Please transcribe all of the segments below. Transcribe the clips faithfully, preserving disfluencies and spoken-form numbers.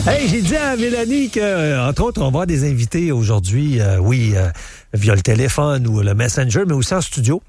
Hey, j'ai dit à Mélanie que, entre autres, on va avoir des invités aujourd'hui, euh, oui, euh, via le téléphone ou le Messenger, mais aussi en studio.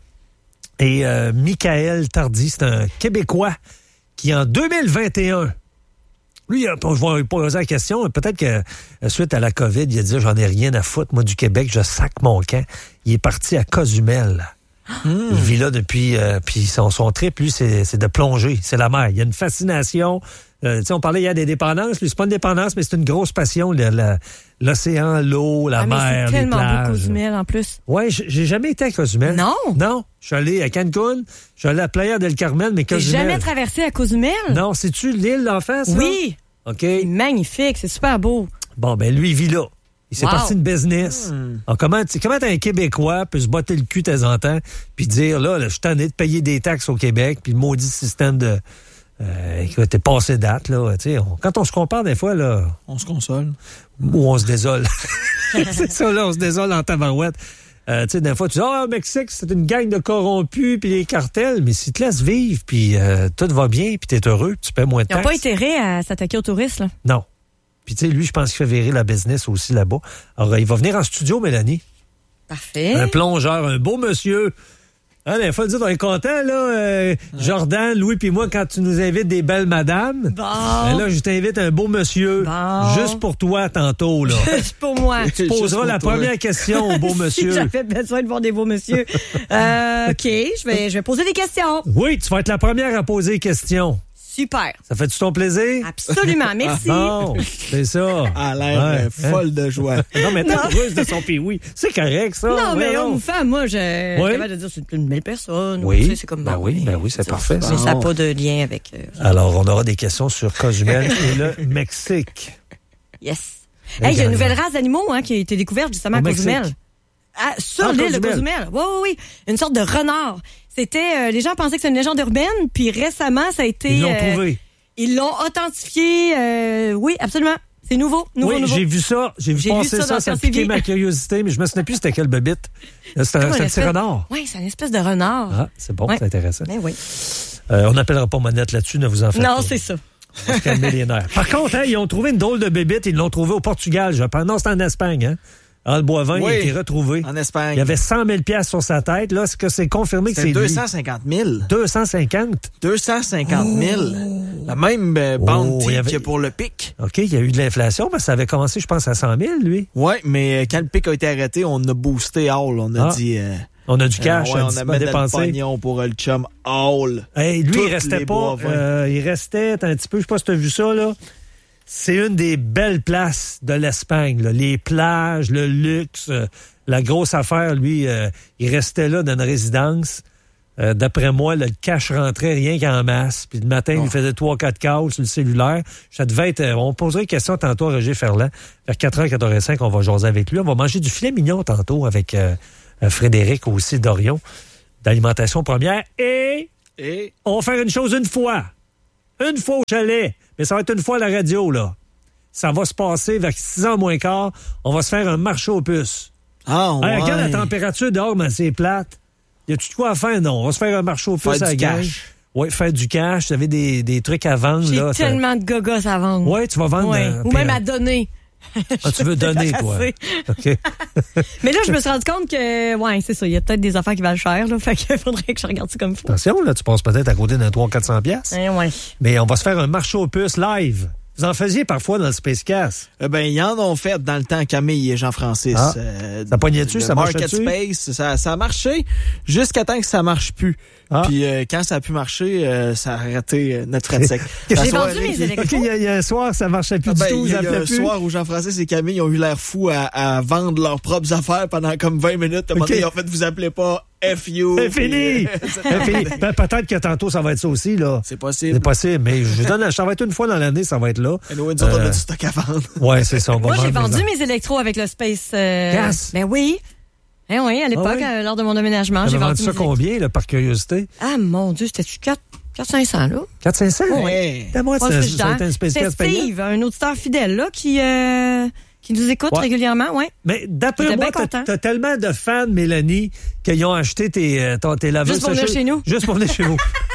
Et euh, Michael Tardy, c'est un Québécois qui, en deux mille vingt et un, lui, je vais lui poser la question, peut-être que suite à la COVID, il a dit « J'en ai rien à foutre, moi, du Québec, je sac mon camp ». Il est parti à Cozumel. Mmh. Il vit là depuis... Euh, puis son, son trip, lui, c'est, c'est de plonger, c'est la mer. Il y a une fascination... Euh, tu sais, on parlait hier des dépendances. Lui, c'est pas une dépendance, mais c'est une grosse passion. Le, le, l'océan, l'eau, la ah, mer, c'est tellement les plages. beau Cozumel, en plus. Oui, j'ai jamais été à Cozumel. Non? Non. Je suis allé à Cancun, je suis allé à Playa del Carmen, mais Cozumel... T'as jamais traversé à Cozumel? Non, c'est-tu l'île d'en face? Oui. OK. C'est magnifique, c'est super beau. Bon, ben lui, il vit là. Il s'est wow. parti de business. Mm. Alors, comment, comment un Québécois peut se botter le cul de temps en temps puis dire, là, là je suis tanné de payer des taxes au Québec, puis le maudit système de... Euh, écoute, t'es passé date, là. On, quand on se compare des fois, là... On se console. Ou on se désole. C'est ça, là, on se désole en tabarouette. Euh, tu sais, des fois, tu dis, ah, oh, Mexique, c'est une gang de corrompus, puis des cartels, mais s'ils te laissent vivre, puis euh, tout va bien, puis t'es heureux, puis tu paies moins de taxes. Ils n'ont pas intérêt à s'attaquer aux touristes, là. Non. Puis, tu sais, lui, je pense qu'il fait virer la business aussi là-bas. Alors, il va venir en studio, Mélanie. Parfait. Un plongeur, un beau monsieur. Hein, il faut le dire, on est content, là. Euh, ouais. Jordan, Louis, puis moi, quand tu nous invites des belles madames. Bon. Ben là, je t'invite un beau monsieur. Bon. Juste pour toi, tantôt, là. Juste pour moi. Tu poseras la toi. première question au beau monsieur. Si j'avais besoin de voir des beaux monsieur. euh, OK, je vais, je vais poser des questions. Oui, tu vas être la première à poser des questions. Super. Ça fait-tu ton plaisir? Absolument, merci. Bon, c'est ça. Elle a l'air ouais, euh, folle hein? de joie. Non, mais t'es heureuse de son pays, oui. C'est correct, ça. Non, mais ouais, homme ou femme, moi, je suis oui. capable de dire c'est une belle personne. Oui, tu sais, c'est comme ben bon, oui, ben oui, c'est ça, parfait. Mais ça n'a pas de lien avec... Euh, Alors, on aura des questions sur Cozumel et le Mexique. Yes. Hey, il y a une nouvelle race d'animaux hein, qui a été découverte justement à Cozumel. Ah, sur ah, l'île de Cozumel. Oui, oui, oui. Une sorte de renard. C'était... Euh, les gens pensaient que c'était une légende urbaine, puis récemment, ça a été... Ils l'ont euh, trouvé. Ils l'ont authentifié. Euh, oui, absolument. C'est nouveau. nouveau oui, nouveau. j'ai vu ça. J'ai vu j'ai passer vu ça. Ça, ça a piqué ma curiosité, mais je me souviens plus c'était quelle bébite. C'est un, c'est un petit renard. Oui, c'est une espèce de renard. Ah, c'est bon, ouais. C'est intéressant. Mais oui. Euh, on n'appellera pas Monette là-dessus, ne vous en faites non, pas. Non, c'est ça. On va se calmer les nerfs. Par contre, hein, ils ont trouvé une drôle de bébite. Ils l'ont trouvé au Portugal, je pense. Non, c'est en Espagne, hein. Dans le Bois-Vin, oui, il a été retrouvé. En Espagne. Il y avait cent mille dollars sur sa tête. Là, est-ce que c'est confirmé que c'est deux cent cinquante mille. deux cent cinquante? deux cent cinquante mille. Oh. La même euh, bounty oh, avait... que pour le pic. OK, il y a eu de l'inflation, mais ça avait commencé, je pense, à cent mille, lui. Oui, mais quand le pic a été arrêté, on a boosté all. On a ah. dit... Euh, on a du cash, euh, ouais, on a mis le pognon pour le chum all. Hey, lui, il restait pas... Euh, il restait un petit peu, je sais pas si tu as vu ça, là. C'est une des belles places de l'Espagne. Là. Les plages, le luxe, euh, la grosse affaire, lui, euh, il restait là dans une résidence. Euh, d'après moi, là, le cash rentrait rien qu'en masse. Puis le matin, oh. il faisait trois quatre calls sur le cellulaire. Ça devait être... Euh, on poserait une question tantôt à Roger Ferland. Vers quatre heures quarante-cinq, on va jaser avec lui. On va manger du filet mignon tantôt avec euh, euh, Frédéric aussi d'Orion, d'Alimentation Première. Et, Et on va faire une chose une fois. Une fois au chalet. Mais ça va être une fois à la radio, là. Ça va se passer vers six heures moins quart. On va se faire un marché aux puces. Ah, ouais. Hey, regarde la température dehors, mais c'est plate. Y a-tu de quoi à faire? Non. On va se faire un marché aux puces faire à la cash. Oui, faire du cash. Vous avez des, des trucs à vendre. J'ai là, tellement ça... de gogos à vendre. Oui, tu vas vendre. Ouais. Euh, Ou même à donner. Ah, tu veux donner, toi? OK. Mais là, je me suis rendu compte que, ouais, c'est ça. Il y a peut-être des affaires qui valent cher, là. Fait qu'il faudrait que je regarde ça comme il faut. Attention, là, tu passes peut-être à côté d'un trois cents à quatre cents piastres. Eh ouais. Mais on va se faire un marché aux puces live. Vous en faisiez parfois dans le Spacecast. Eh ben, ils en ont fait dans le temps, Camille et Jean-Francis. Ah, euh, ça pognait-tu, ça marchait-tu? Market Space, ça, ça a marché jusqu'à temps que ça marche plus. Ah. Puis euh, quand ça a pu marcher, euh, ça a arrêté euh, notre frais de sec. J'ai vendu mes électros. OK, il y, y a un soir, ça marchait plus ah, du ben, tout. Il y a, y a un plus. soir où Jean-Francis et Camille ont eu l'air fous à, à vendre leurs propres affaires pendant comme vingt minutes. À un moment donné, ils ont fait, vous appelez pas F U. C'est fini! C'est fini. Ben, peut-être que tantôt, ça va être ça aussi, là. C'est possible. C'est possible, mais je donne, ça va être une fois dans l'année, ça va être là. Et nous, nous autres, euh... on a du stock à vendre. Ouais, c'est ça. On va Moi, j'ai vendu mes électros avec le Space. Euh... Gas? Ben oui. Eh oui, à l'époque, ah oui. euh, lors de mon déménagement, j'ai vendu, vendu ça combien, là, par curiosité? Ah, mon Dieu, c'était-tu quatre cinq cents, là? quatre cinq cents? Oui. T'as moi, c'est un Space Gas payant. C'est Steve, un auditeur fidèle, là, qui, euh, qui nous écoute ouais. régulièrement, oui. Mais d'après moi, t'as, t'as tellement de fans, Mélanie, qu'ils ont acheté tes, ton, tes laveuses. Juste pour venir chez nous. Juste pour venir chez vous.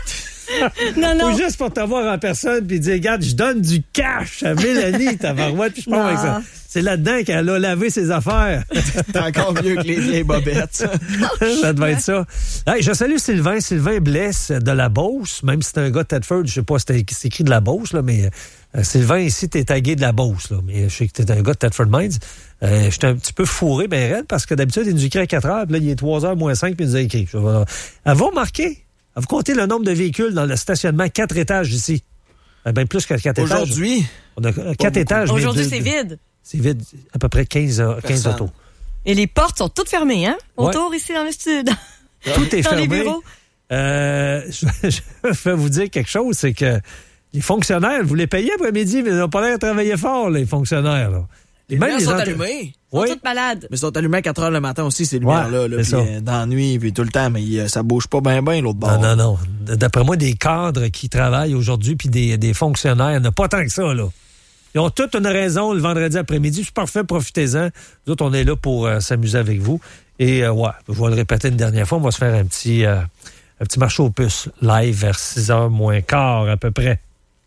Non, non. Ou juste pour te voir en personne puis dire, regarde, je donne du cash à Mélanie, ta barouette, puis je pars avec ça. C'est là-dedans qu'elle a lavé ses affaires. C'est encore mieux que les vieilles bobettes. Ça devait être ça. Hey, je salue Sylvain. Sylvain Blesse de la Beauce, même si c'est un gars de Thetford, je sais pas si c'est écrit de la Beauce, là, mais euh, Sylvain, ici, t'es tagué de la Beauce, là, mais je sais que t'es un gars de Thetford Mines. Euh, J'étais un petit peu fourré, ben raide, parce que d'habitude, il nous écrit à quatre heures, puis là, il est trois heures moins cinq, puis il nous a écrit. Avez-vous remarqué? Avez-vous compté le nombre de véhicules dans le stationnement quatre étages ici? Eh bien, plus que quatre étages. Aujourd'hui? On a quatre étages. Aujourd'hui, c'est vide. C'est vide, à peu près quinze, quinze autos. Et les portes sont toutes fermées, hein? Autour, ouais. ici, dans le studio. Tout est dans fermé. Les bureaux. Euh, je, je vais vous dire quelque chose, c'est que les fonctionnaires, vous les payez après-midi, mais ils n'ont pas l'air de travailler fort, les fonctionnaires. Là. Les lumières sont allumées. Ils sont oui. toutes malades. Mais ils sont allumés à quatre heures le matin aussi, ces lumières-là. Ouais, là, puis, euh, dans la nuit, puis tout le temps, mais euh, ça bouge pas bien, bien l'autre bord. Non, non, non. D'après moi, des cadres qui travaillent aujourd'hui, puis des, des fonctionnaires, il n'y en a pas tant que ça, là. Ils ont toute une raison le vendredi après-midi. C'est parfait, profitez-en. Nous autres, on est là pour euh, s'amuser avec vous. Et euh, ouais, je vais le répéter une dernière fois, on va se faire un petit, euh, un petit marché aux puces live vers six heures moins quart à peu près.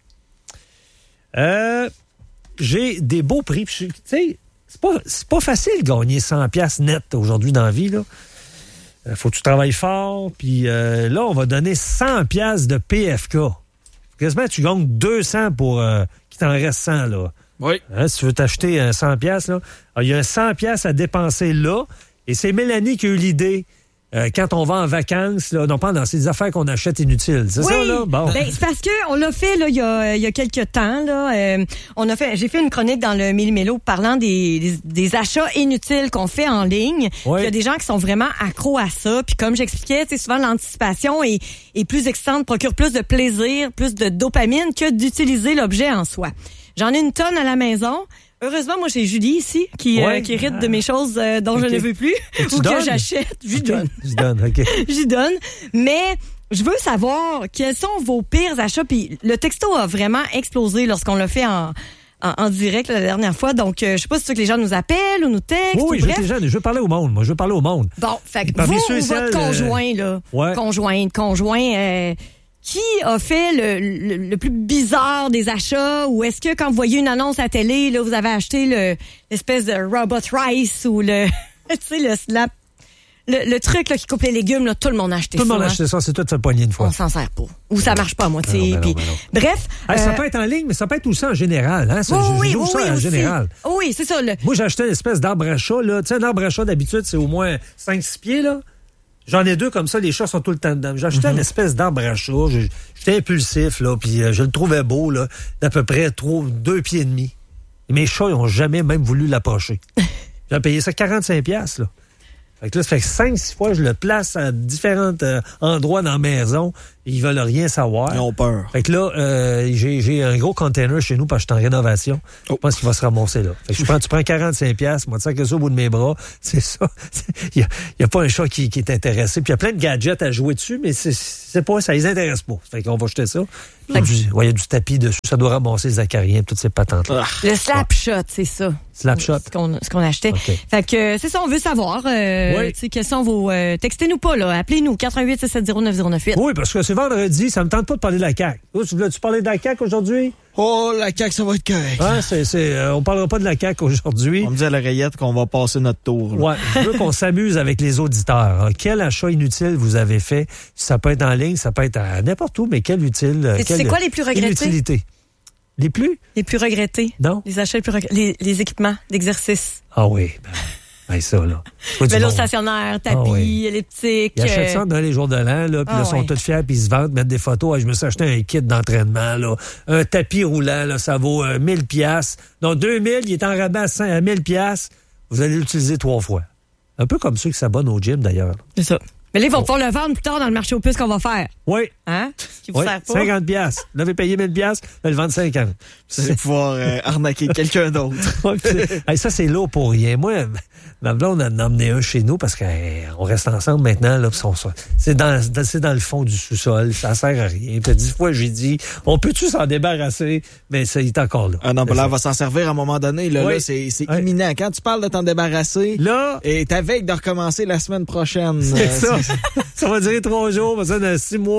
Euh, j'ai des beaux prix. Tu sais, c'est pas, c'est pas facile de gagner cent piastres net aujourd'hui dans la vie, là. Euh, faut que tu travailles fort. Puis euh, là, on va donner cent piastres de P F K. Quasiment, tu gagnes deux cents pour... Euh, qu'il t'en reste cent, là. Oui. Hein, si tu veux t'acheter un cent piastres, là, il y a un cent piastres à dépenser là, et c'est Mélanie qui a eu l'idée, euh, quand on va en vacances, là, non pas dans ces affaires qu'on achète inutiles. C'est oui. ça, là? Bon. Ben, c'est parce que on l'a fait, là, il y a, il y a quelques temps, là. Euh, on a fait, j'ai fait une chronique dans le Méli-Mélo parlant des, des, des achats inutiles qu'on fait en ligne. Oui. Il y a des gens qui sont vraiment accros à ça. Puis comme j'expliquais, tu sais, souvent l'anticipation est, est plus excitante, procure plus de plaisir, plus de dopamine que d'utiliser l'objet en soi. J'en ai une tonne à la maison. Heureusement, moi, j'ai Julie ici qui, ouais. euh, qui hérite de mes choses euh, dont okay. je ne veux plus ou donnes? que j'achète. J'y okay. donne. J'y donne, OK. J'y donne. Mais je veux savoir quels sont vos pires achats. Puis le texto a vraiment explosé lorsqu'on l'a fait en, en, en direct la dernière fois. Donc, euh, je sais pas si c'est que les gens nous appellent ou nous textent. Oui, oui, ou bref. je, veux, je veux parler au monde. Moi, je veux parler au monde. Bon, fait que vous ou votre conjoint, là, ouais. conjointe, conjoint... Euh, qui a fait le, le, le plus bizarre des achats? Ou est-ce que quand vous voyez une annonce à la télé, là, vous avez acheté le, l'espèce de robot rice ou le, tu sais, le slap, le, le truc là, qui coupe les légumes, là, tout le monde a acheté ça. Tout le monde hein? a acheté ça, c'est tout fait poigner une fois. On s'en sert pas. Ou ça marche pas à moitié. Ben non, ben puis, non, ben non. Bref. Hey, euh, ça peut être en ligne, mais ça peut être aussi en général. Hein? Ça, oh, je, oui, je joue oui, ça oui, en aussi. général. Oh, oui, c'est ça. Le... Moi, j'ai acheté une espèce d'arbre à chat. Tu sais, un arbre à chat, d'habitude, c'est au moins cinq six pieds, là. J'en ai deux comme ça, les chats sont tout le temps dedans. J'ai acheté mm-hmm. une espèce d'arbre à chat. J'étais impulsif, là, puis euh, je le trouvais beau, là, d'à peu près trois, deux pieds et demi. Et mes chats, ils n'ont jamais même voulu l'approcher. J'ai payé ça quarante-cinq piastres, là. Fait que là, ça fait cinq six fois, je le place à différents euh, endroits dans la maison. Et ils veulent rien savoir. Ils ont peur. Fait que là, euh, j'ai, j'ai un gros container chez nous parce que je suis en rénovation. Oh. Je pense qu'il va se ramasser là. Fait que je prends, tu prends quarante-cinq piastres, moi, tu sais que ça au bout de mes bras, c'est ça. Il n'y a, a pas un chat qui, qui est intéressé. Puis il y a plein de gadgets à jouer dessus, mais c'est, c'est pas, ça les intéresse pas. Fait qu'on va jeter ça. Il y, ouais, y a du tapis dessus. Ça doit ramasser les acariens, toutes ces patentes-là. Le Slapshot, c'est ça. Slapshot. Ce qu'on, ce qu'on achetait. Okay. Fait que c'est ça, on veut savoir. Euh, oui. Tu sais, quels sont vos... Euh, textez-nous pas, là. Appelez-nous, quatre un huit six sept zéro neuf zéro neuf huit. Oui, parce que c'est vendredi, ça me tente pas de parler de la C A Q. Oh, tu voulais-tu parler de la C A Q aujourd'hui? Oh, la C A Q, ça va être correct. Ah, c'est, c'est, euh, on parlera pas de la C A Q aujourd'hui. On me dit à l'oreillette qu'on va passer notre tour. Là. Ouais, je veux qu'on s'amuse avec les auditeurs. Hein. Quel achat inutile vous avez fait? Ça peut être en ligne, ça peut être à n'importe où, mais quel utile. Et quel, c'est quoi les plus regrettés? Inutilité. Les plus? Les plus regrettés. Non. Les achats les plus regrettés. Les, les équipements d'exercice. Ah oui. Ben, ben ça, là. Vélo stationnaire, tapis, ah oui. elliptique. Ils achètent ça dans les jours de l'an, là, puis ah là, sont oui. tous fiers, puis ils se vendent, mettent des photos. Ah, je me suis acheté un kit d'entraînement, là. Un tapis roulant, là, ça vaut euh, mille piastres. Donc, deux mille, il est en rabat à mille piastres. Vous allez l'utiliser trois fois. Un peu comme ceux qui s'abonnent au gym, d'ailleurs. C'est ça. Mais là, ils vont oh. pouvoir le vendre plus tard dans le marché aux puces qu'on va faire. Oui. Hein? Qui vous oui. sert pas. cinquante piastres. Vous avez payé mille piastres, vous allez le vendre cinquante. Vous allez pouvoir euh, arnaquer quelqu'un d'autre. Hey, ça, c'est lourd pour rien. Moi, ma blonde en a emmené un chez nous parce qu'on hey, reste ensemble maintenant. Là, son, c'est, dans, c'est dans le fond du sous-sol. Ça sert à rien. Puis dix fois, j'ai dit, on peut-tu s'en débarrasser? Mais ça, il est encore là. Ah non, ben là, on va s'en servir à un moment donné. Là, oui. là c'est, c'est oui. imminent. Quand tu parles de t'en débarrasser, là, et t'as veille de recommencer la semaine prochaine. C'est euh, ça. Ça va durer trois jours, ça dans six mois.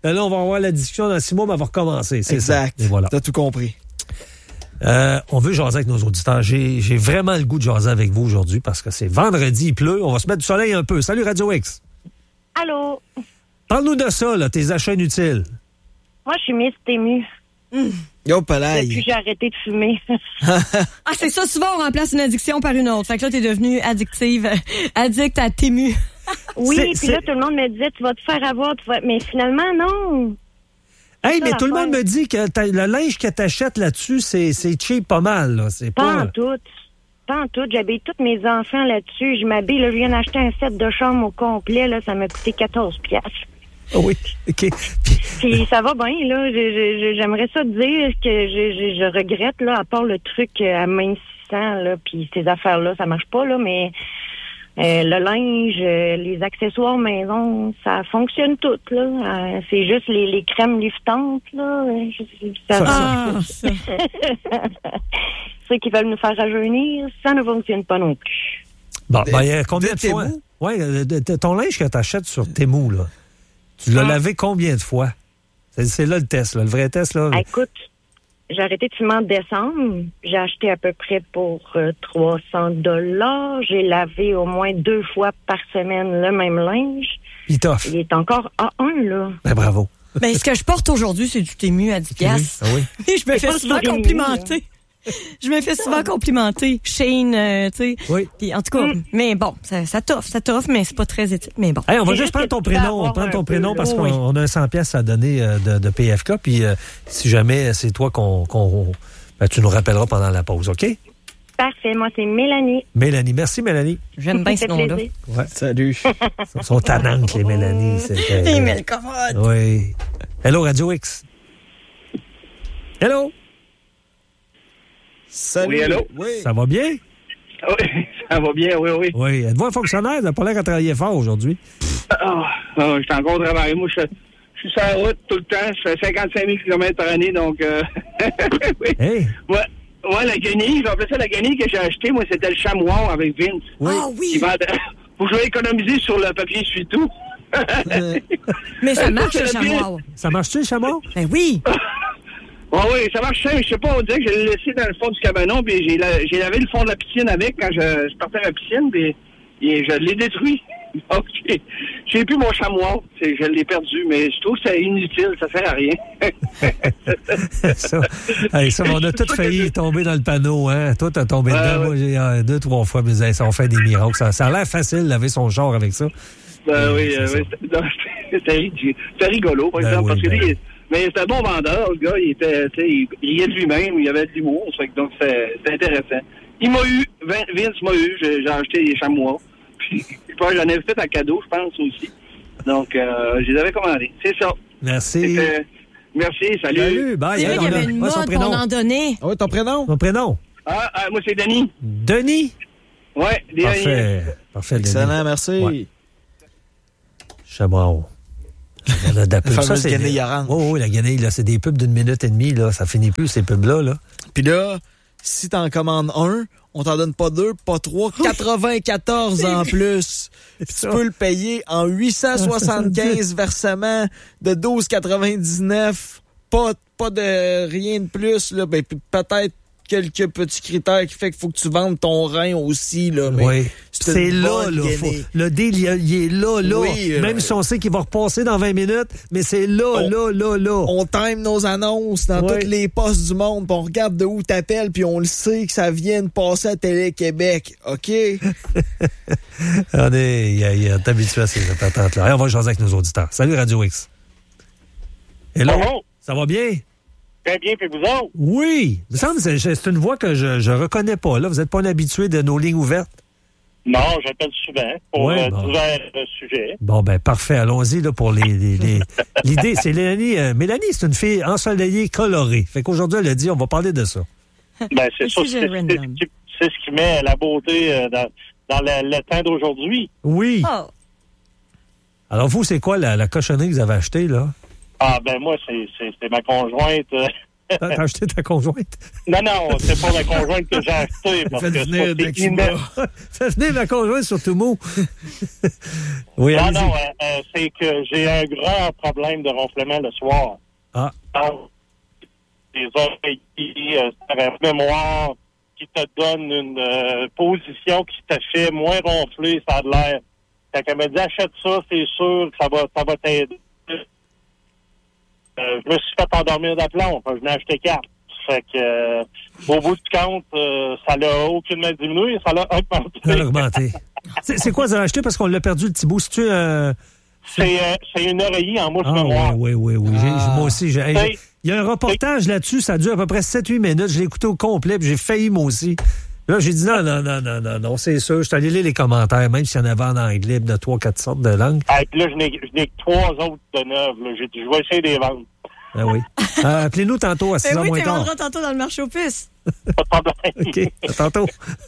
là, on va avoir la discussion dans six mois, mais on va recommencer. C'est exact. Ça. Et voilà. T'as tout compris. Euh, on veut jaser avec nos auditeurs. J'ai, j'ai vraiment le goût de jaser avec vous aujourd'hui parce que c'est vendredi, il pleut. On va se mettre du soleil un peu. Salut Radio X. Allô? Parle-nous de ça, là, tes achats inutiles. Moi, je suis Miss Tému. Mmh. Yo, palais. Depuis que j'ai arrêté de fumer. Ah, c'est ça, souvent, on remplace une addiction par une autre. Fait que là, t'es devenue addictive, addict à Tému. Oui, puis là, tout le monde me disait, tu vas te faire avoir, tu vas... mais finalement, non. Hey, mais tout le monde me dit que le linge que t'achètes là-dessus, c'est, c'est cheap pas mal, là. C'est pas... pas en tout. Pas en tout. J'habille tous mes enfants là-dessus. Je m'habille, là, je viens d'acheter un set de chambre au complet, là, ça m'a coûté quatorze piastres. Oh oui, OK. Puis ça va bien, là. Je, je, j'aimerais ça dire que je, je, je regrette, là, à part le truc à mincissant, là, puis ces affaires-là, ça marche pas, là, mais euh, le linge, euh, les accessoires maison, ça fonctionne tout, là. Euh, c'est juste les, les crèmes liftantes, là. Ça, ça, ah, ça. Ceux qui veulent nous faire rajeunir, ça ne fonctionne pas non plus. Bon, ben, euh, combien de, de fois? Oui, ton linge que t'achètes sur Temu, là. Tu l'as ah. lavé combien de fois? C'est, c'est là le test, là, le vrai test. Là. Écoute, j'ai arrêté de fumer en décembre. J'ai acheté à peu près pour euh, trois cents dollars. J'ai lavé au moins deux fois par semaine le même linge. Il t'offre. Il est encore à un, là. Ben, bravo. Ben, ce que je porte aujourd'hui, c'est du Tému à dix piastres. Ah oui? Et je me fais souvent complimenter. Hein. Je me fais souvent complimenter. Shane, euh, tu sais. Oui. Puis en tout cas, mm. mais bon, ça, ça t'offre, ça t'offre, mais c'est pas très éthique. Mais bon. Hey, on va juste prendre ton prénom. On prend ton prénom parce qu'on oui. on a un cent piastres à donner euh, de, de P F K. Puis euh, si jamais c'est toi qu'on, qu'on ben, tu nous rappelleras pendant la pause, OK? Parfait. Moi, c'est Mélanie. Mélanie. Merci, Mélanie. J'aime bien ce nom-là. Ouais. Salut. Ils sont tannantes, les Mélanie. Les Melcomodes. Oui. Hello, Radio X. Hello. Salut. Oui, allô? Oui. Ça va bien? Oui, ça va bien, oui, oui. Oui. Êtes-vous un fonctionnaire? Vous n'avez pas l'air à travailler fort aujourd'hui. Oh, oh, je suis encore au travail. Moi, je, je suis sur la route tout le temps. Je fais cinquante-cinq mille kilomètres par année, donc... Euh, oui. Hey. Ouais, ouais, la guenille, j'appelais ça la guenille que j'ai acheté. Moi, c'était le chamois avec Vince. Oui. Ah oui! Faut que je vais économiser sur le papier essuie-tout. Mais ça marche, le chamois. Ça marche-tu, le chamois? Ben oui! Oh oui, ça marche, je sais pas, on dirait que je l'ai laissé dans le fond du cabanon, puis j'ai, la, j'ai lavé le fond de la piscine avec quand je, je partais à la piscine, puis et je l'ai détruit. Donc, j'ai, j'ai plus mon chamois, c'est, je l'ai perdu, mais je trouve que c'est inutile, ça sert à rien. ça, hey, ça, on a tous failli tomber dans le panneau, hein. Toi, t'as tombé dedans, ouais. Moi, j'ai euh, deux, trois fois, mais ça, on fait des miracles. Ça, ça a l'air facile de laver son genre avec ça. Ben oui, euh, oui c'était, c'était, c'était rigolo, par ben exemple, oui, parce que ben... lui, mais c'était un bon vendeur, le gars, il était, tu sais, il riait de lui-même, il avait de l'humour, donc c'est, c'est intéressant. Il m'a eu, Vince m'a eu, j'ai, j'ai acheté des chamois, puis j'en ai fait un cadeau, je pense, aussi. Donc, euh, je les avais commandés. C'est ça. Merci. C'était, merci, salut. Salut, bye. C'est vrai qu'il y avait une mode pour en donner. Ah oui, ton prénom? Ton prénom? Ah, ah moi, c'est Denis. Denis? Ouais, Denis. Parfait. Parfait, Denis. Excellent, merci. Ouais. Chamois. La, la pub, ça, c'est guenille orange. Oh, oui, la guenille, là, c'est des pubs d'une minute et demie, là. Ça finit plus, ces pubs-là, là. Puis là, si t'en commandes un, on t'en donne pas deux, pas trois, quatre-vingt-quatorze en plus. Puis tu peux le payer en huit cent soixante-quinze versements de douze quatre-vingt-dix-neuf. Pas, pas de rien de plus, là. Ben, peut-être quelques petits critères qui fait qu'il faut que tu vendes ton rein aussi, là. Mais oui. C'est, c'est là, là. Faut, le deal, il, il est là, là. Oui, même euh, si on sait qu'il va repasser dans vingt minutes, mais c'est là, on, là, là, là. On time nos annonces dans oui. Toutes les postes du monde, puis on regarde de où t'appelles, puis on le sait que ça vient de passer à Télé-Québec. OK? on est, il y a, il y a t'habitué à ces attentes-là. Allez, on va jaser avec nos auditeurs. Salut, Radio X. Hello? Bonjour. Ça va bien? Très bien, puis vous autres? Oui. Il me semble que c'est, c'est une voix que je je reconnais pas. Là, vous n'êtes pas un habitué de nos lignes ouvertes? Non, j'appelle souvent pour ouais, euh, bon. divers euh, sujets. Bon, ben parfait. Allons-y là pour les... les, les... L'idée, c'est Mélanie. Euh, Mélanie, c'est une fille ensoleillée, colorée. Fait qu'aujourd'hui, elle a dit, on va parler de ça. Ben, c'est ça. C'est, c'est, c'est ce qui met la beauté euh, dans, dans le, le temps d'aujourd'hui. Oui. Oh. Alors, vous, c'est quoi la, la cochonnerie que vous avez achetée, là? Ah, ben moi, c'est, c'est, c'est ma conjointe. Euh, T'as, t'as acheté ta conjointe? Non, non, c'est pas ma conjointe que j'ai acheté. Parce Faites que venir de Cuba. Faites venir ma conjointe sur Tumo. Oui, non, allez-y. non, euh, euh, c'est que j'ai un grand problème de ronflement le soir. Ah. Donc, des oreilles, euh, c'est un mémoire qui te donne une euh, position qui te fait moins ronfler, ça a de l'air. Quand elle me dit achète ça, c'est sûr que ça va, ça va t'aider. Euh, je me suis fait endormir d'aplomb. Enfin, je n'ai acheté quatre. Fait que, euh, au bout du compte, euh, ça l'a aucunement diminué, ça l'a augmenté. Ça a augmenté. c'est, c'est quoi, ça a acheté parce qu'on l'a perdu, le Thibaut? C'est-tu, euh... c'est, euh, c'est une oreiller en mouche ah, mémoire. oui, oui, oui, oui. Ah. J'ai, moi aussi, j'ai, C'est, il y a un reportage là-dessus, ça dure à peu près sept huit minutes. Je l'ai écouté au complet, puis j'ai failli, moi aussi. Là, j'ai dit non, non, non, non, non, non, c'est sûr. Je suis allé lire les commentaires, même s'il y en avait en anglais, de trois quatre sortes de langues. ah, puis là, je n'ai, je n'ai que trois autres de neuf. Là. J'ai dit, je vais essayer de les vendre. Ah oui. Euh, appelez-nous tantôt à six Ben heures oui, moins tu tard. vendras tantôt dans le marché aux puces. Pas de problème. OK, à tantôt.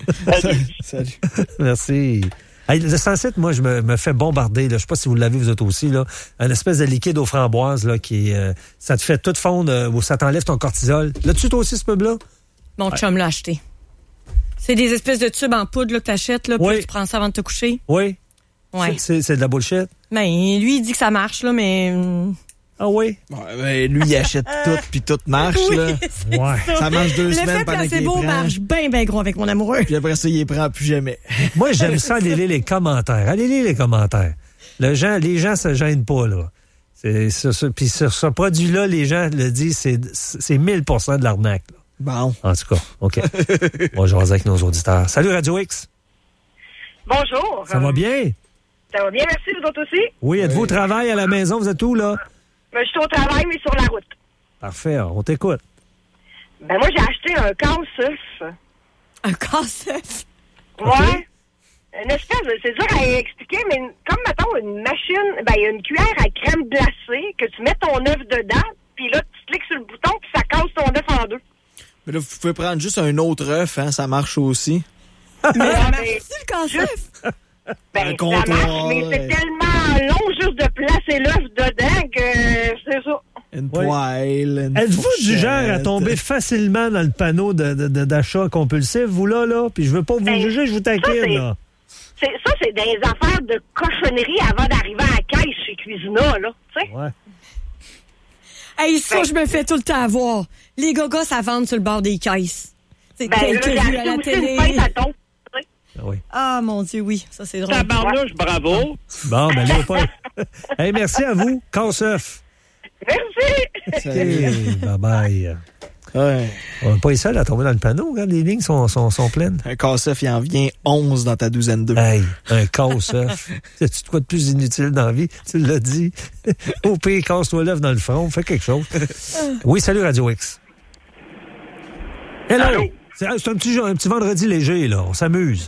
Salut. Merci. Hey, le cent sept, moi, je me, me fais bombarder. Là. Je sais pas si vous l'avez, vous autres aussi. Là. Un espèce de liquide aux framboises là, qui euh, ça te fait tout fondre euh, ou ça t'enlève ton cortisol. L'as-tu toi aussi, ce pub-là? Mon chum l'a acheté. C'est des espèces de tubes en poudre là, que tu achètes, là, puis Oui. tu prends ça avant de te coucher. Oui. Ouais. C'est, c'est, c'est de la bullshit. Ben, lui, il dit que ça marche, là, mais. hum, Ah oui? Ouais, ben, lui, il achète tout, puis tout marche, oui, là. c'est Ouais. ça. Ça marche deux semaines L'effet pendant qu'il les placebo prend. marche bien, bien gros avec mon amoureux. Puis après ça, il les prend plus jamais. Moi, j'aime ça aller lire les commentaires. Allez lire les commentaires. Le gens, les gens se gênent pas, là. C'est, c'est, c'est, puis sur ce produit-là, les gens le disent, c'est, c'est mille pour cent de l'arnaque, là. Bon. En tout cas, OK. Moi, je vais avec nos auditeurs. Salut, Radio X. Bonjour. Ça va bien? Ça va bien, merci, vous autres aussi? Oui, êtes-vous au travail, à la maison? Vous êtes où, là? Ben, je suis au travail, mais sur la route. Parfait, on t'écoute. Ben, moi, j'ai acheté un casse-œuf. Un casse-œuf. Ouais. Une espèce de... C'est dur à expliquer, mais une- comme, mettons, une machine... Ben, il y a une cuillère à crème glacée que tu mets ton œuf dedans, puis là, tu cliques sur le bouton, puis ça casse ton œuf en deux. Mais là, vous pouvez prendre juste un autre œuf, hein, ça marche aussi. Mais ça Ah, marche ben, aussi, le casse-œuf. Ben, Un ça comptoir, marche, mais c'est ouais. tellement long juste de placer l'œuf dedans que c'est ça. Une Oui. poêle, une Êtes-vous du fourchette. genre à tomber facilement dans le panneau de, de- de- d'achat compulsif, vous, là, là? Puis je veux pas vous Ben, juger, je vous ça, taquine, c'est- là. C'est, ça, c'est des affaires de cochonnerie avant d'arriver à la caisse chez Cuisina, là. Tu sais? Ouais. Hey, ça, je me fais tout le temps avoir. Les gogos, ça vend sur le bord des caisses. C'est Ben, là, quelques j'ai vues à acheté la aussi télé. une pince à thon. tu sais. Ah oui. Ah, mon Dieu, oui. Ça, c'est drôle. Tabarnouche, bravo. Bon, ben là, pas. Hey, merci à vous. Casse-œuf. Merci! Hey, bye-bye. Ouais. On n'est pas les seuls à tomber dans le panneau. Regarde, les lignes sont, sont, sont pleines. Un casse-œuf, il en vient onze dans ta douzaine d'œufs. Hey, un casse-œuf. C'est-tu de quoi de plus inutile dans la vie? Tu l'as dit. Au pire, casse-toi l'œuf dans le front. Fais quelque chose. Oui, salut Radio X. Hello. Allô? C'est, c'est un, petit, un petit vendredi léger, là. On s'amuse.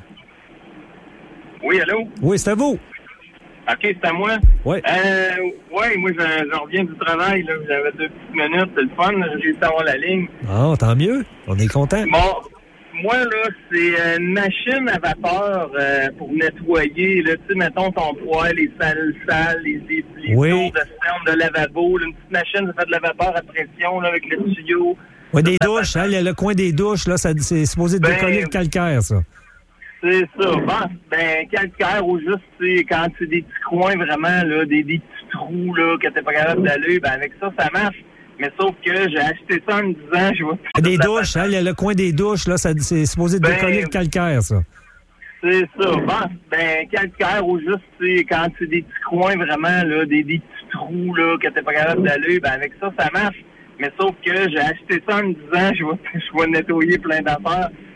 Oui, allô? Oui, c'est à vous. OK, c'est à moi. Oui. Euh, ouais, moi, j'en, j'en reviens du travail, là. J'avais deux petites minutes, c'est le fun, là. J'ai réussi à avoir la ligne. Ah, tant mieux. On est content. Bon, moi, là, c'est une machine à vapeur euh, pour nettoyer, là, tu sais, mettons ton poêle, les salles sales, les, les, les Oui. tours de cerne de lavabo, là, une petite machine, ça fait de la vapeur à pression, là, avec le tuyau. Oui, des douches. Hein, il y a le coin des douches, là. Ça, c'est supposé Ben, décoller le calcaire, ça. C'est ça. Bon, ben, calcaire ou juste, tu sais, quand c'est des petits coins vraiment, là, des, des petits trous, là, que t'es pas capable d'aller, ben, avec ça, ça marche. Mais sauf que j'ai acheté ça en me disant, je vais... Des douches, hein, il y a le coin des douches, là. Ça, c'est supposé Ben, décoller le calcaire, ça. C'est ça. Bon, ben, calcaire ou juste, tu sais, quand c'est des petits coins vraiment, là, des, des petits trous, là, que t'es pas capable d'aller, ben, avec ça, ça marche. Mais sauf que j'ai acheté ça en me disant, je vais, je vais nettoyer plein d'affaires.